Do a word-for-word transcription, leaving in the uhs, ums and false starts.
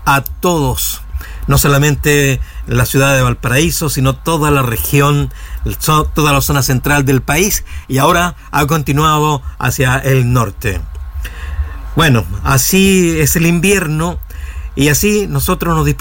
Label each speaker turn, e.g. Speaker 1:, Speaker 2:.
Speaker 1: a todos, no solamente la ciudad de Valparaíso, sino toda la región, toda la zona central del país, y ahora ha continuado hacia el norte. Bueno, así es el invierno, y así nosotros nos disponemos